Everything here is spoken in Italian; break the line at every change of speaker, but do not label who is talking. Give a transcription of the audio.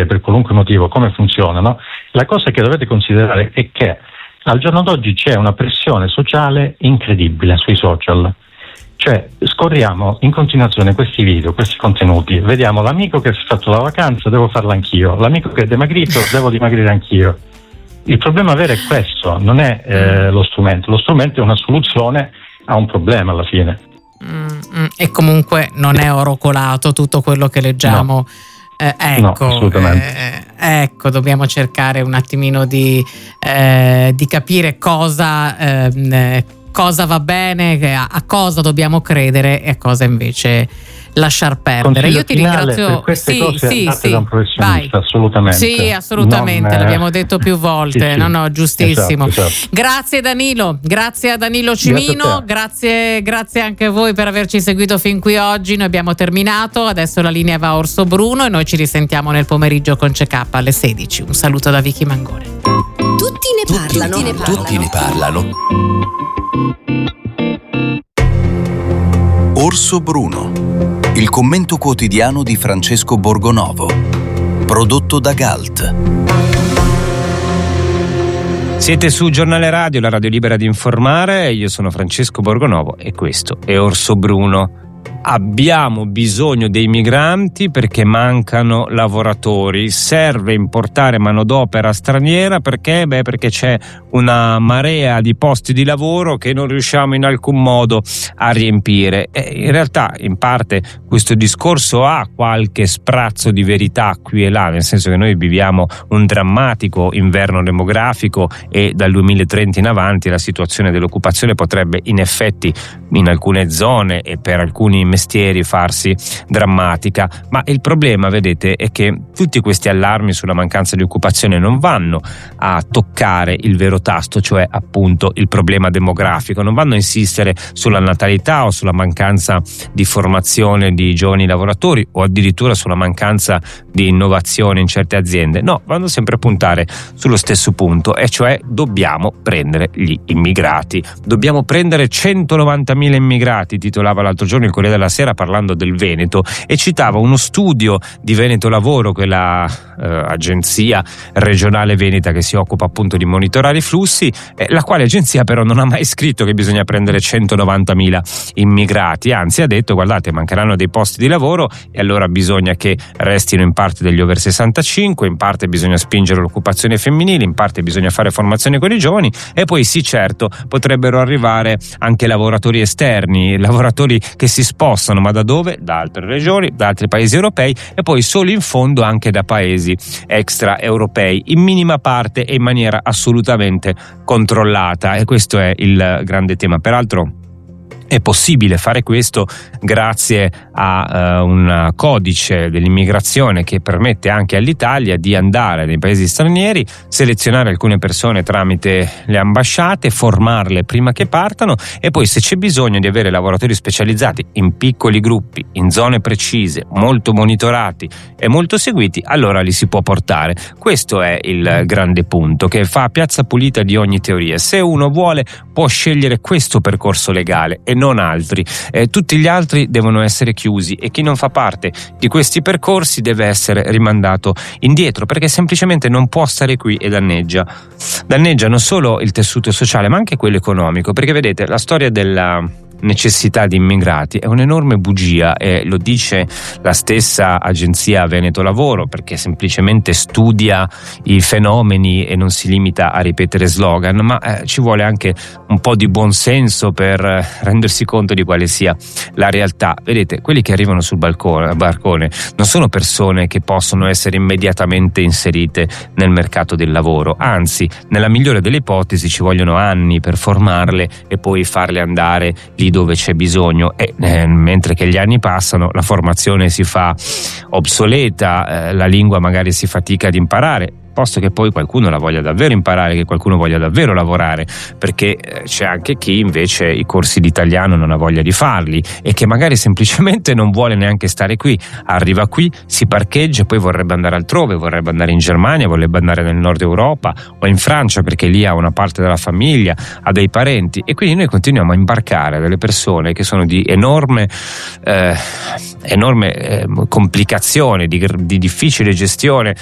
capire per qualunque motivo come funzionano, la cosa che dovete considerare è che al giorno d'oggi c'è una pressione sociale incredibile sui social. Cioè, scorriamo in continuazione questi video, questi contenuti, vediamo l'amico che si è fatto la vacanza, devo farla anch'io, l'amico che è dimagrito, devo dimagrire anch'io. Il problema vero è questo, non è lo strumento è una soluzione a un problema alla fine.
E comunque non è oro colato tutto quello che leggiamo.
No.
Ecco,
no, assolutamente.
Ecco, dobbiamo cercare un attimino di capire cosa va bene, a cosa dobbiamo credere e a cosa invece lasciar perdere. Io ti ringrazio
per queste cose da un professionista. Assolutamente.
Sì, assolutamente, l'abbiamo detto più volte.
Sì.
No, giustissimo.
Esatto.
Grazie Danilo, grazie a Danilo Cimino, grazie anche a voi per averci seguito fin qui oggi. Noi abbiamo terminato, adesso la linea va a Orso Bruno e noi ci risentiamo nel pomeriggio con Check Up alle 16. Un saluto da Vicky Mangone.
Tutti ne parlano. Orso Bruno, il commento quotidiano di Francesco Borgonovo, prodotto da Galt.
Siete su Giornale Radio, la radio libera di informare. Io sono Francesco Borgonovo e questo è Orso Bruno. Abbiamo bisogno dei migranti perché mancano lavoratori, serve importare manodopera straniera perché c'è una marea di posti di lavoro che non riusciamo in alcun modo a riempire. E in realtà in parte questo discorso ha qualche sprazzo di verità qui e là, nel senso che noi viviamo un drammatico inverno demografico e dal 2030 in avanti la situazione dell'occupazione potrebbe in effetti in alcune zone e per alcuni mestieri farsi drammatica, ma il problema, vedete, è che tutti questi allarmi sulla mancanza di occupazione non vanno a toccare il vero tasto, cioè appunto il problema demografico, non vanno a insistere sulla natalità o sulla mancanza di formazione di giovani lavoratori o addirittura sulla mancanza di innovazione in certe aziende. No, vanno sempre a puntare sullo stesso punto, e cioè dobbiamo prendere gli immigrati, dobbiamo prendere 190.000 immigrati, titolava l'altro giorno il Corriere della Sera parlando del Veneto e citava uno studio di Veneto Lavoro, quella agenzia regionale veneta che si occupa appunto di monitorare i flussi, la quale agenzia però non ha mai scritto che bisogna prendere 190.000 immigrati, anzi ha detto guardate mancheranno dei posti di lavoro e allora bisogna che restino in parte degli over 65, in parte bisogna spingere l'occupazione femminile, in parte bisogna fare formazione con i giovani e poi sì certo potrebbero arrivare anche lavoratori esterni, lavoratori che si spostano, ma da dove? Da altre regioni, da altri paesi europei e poi solo in fondo anche da paesi extraeuropei, in minima parte e in maniera assolutamente controllata, e questo è il grande tema. Peraltro è possibile fare questo grazie a un codice dell'immigrazione che permette anche all'Italia di andare nei paesi stranieri, selezionare alcune persone tramite le ambasciate, formarle prima che partano e poi se c'è bisogno di avere lavoratori specializzati in piccoli gruppi, in zone precise, molto monitorati e molto seguiti, allora li si può portare. Questo è il grande punto che fa piazza pulita di ogni teoria. Se uno vuole può scegliere questo percorso legale e non altri, tutti gli altri devono essere chiusi e chi non fa parte di questi percorsi deve essere rimandato indietro perché semplicemente non può stare qui e danneggia non solo il tessuto sociale ma anche quello economico, perché vedete la storia della necessità di immigrati è un'enorme bugia e lo dice la stessa agenzia Veneto Lavoro, perché semplicemente studia i fenomeni e non si limita a ripetere slogan, ma ci vuole anche un po' di buonsenso per rendersi conto di quale sia la realtà. Vedete, quelli che arrivano sul barcone non sono persone che possono essere immediatamente inserite nel mercato del lavoro, anzi nella migliore delle ipotesi ci vogliono anni per formarle e poi farle andare lì dove c'è bisogno e mentre che gli anni passano la formazione si fa obsoleta, la lingua magari si fatica ad imparare, posto che poi qualcuno la voglia davvero imparare, che qualcuno voglia davvero lavorare, perché c'è anche chi invece i corsi di italiano non ha voglia di farli e che magari semplicemente non vuole neanche stare qui, arriva qui, si parcheggia e poi vorrebbe andare altrove, vorrebbe andare in Germania, vorrebbe andare nel nord Europa o in Francia perché lì ha una parte della famiglia, ha dei parenti e quindi noi continuiamo a imbarcare delle persone che sono di enorme complicazione, di difficile gestione